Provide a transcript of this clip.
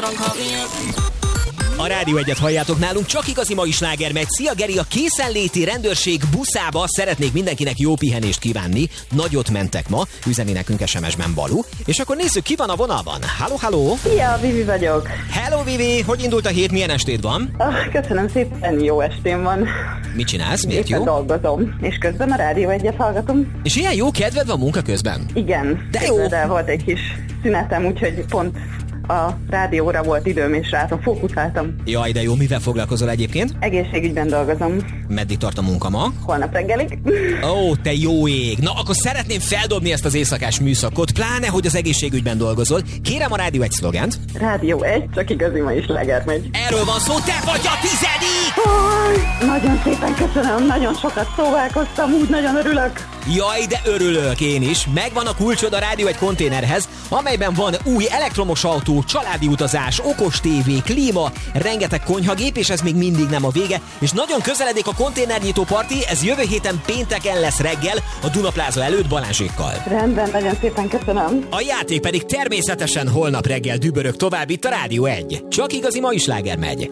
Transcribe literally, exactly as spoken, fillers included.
A Rádió egyet halljátok, nálunk csak igazi mai sláger megy. Szia Geri, a készenléti rendőrség buszába szeretnék mindenkinek jó pihenést kívánni. Nagyot mentek ma, üzeni nekünk es em es-ben Balú. És akkor nézzük, ki van a vonalban. Halló, halló! Szia, Vivi vagyok. Hello Vivi, hogy indult a hét, milyen estéd van? Ah, köszönöm szépen, jó estém van. Mit csinálsz, miért Éppen jó? dolgozom, és közben a Rádió egyet hallgatom. És ilyen jó kedved van munka közben? Igen, De jó. de volt egy kis szünetem, úgyhogy pont a rádióra volt időm, és rátom fókuszáltam. Jaj, de jó, mivel foglalkozol egyébként? Egészségügyben dolgozom. Meddig tart a munka ma? Holnap reggelig. Ó, te jó ég! Na, akkor szeretném feldobni ezt az éjszakás műszakot, pláne, hogy az egészségügyben dolgozol. Kérem a Rádió egy szlogent. Rádió egy, csak igazi mai sláger megy. Erről van szó, te vagy a tizedik! Oh, nagyon szépen köszönöm, nagyon sokat szóválkoztam, úgy nagyon örülök. Jaj, de örülök én is. Megvan a kulcsod a Rádió egy konténerhez, amelyben van új elektromos autó, családi utazás, okos tévé, klíma, rengeteg konyhagép, és ez még mindig nem a vége. És nagyon közeledik a konténernyitó parti, ez jövő héten pénteken lesz reggel a Dunapláza előtt Balázsékkal. Rendben, nagyon szépen köszönöm. A játék pedig természetesen holnap reggel dübörög tovább itt a Rádió egy. Csak igazi mai sláger megy.